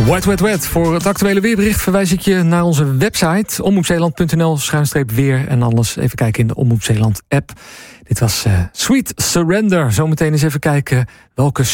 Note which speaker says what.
Speaker 1: Wet, wet, wet. Voor het actuele weerbericht verwijs ik je naar onze website omroepzeeland.nl/weer en anders even kijken in de Omroep Zeeland app. Dit was Sweet Surrender. Zometeen eens even kijken welke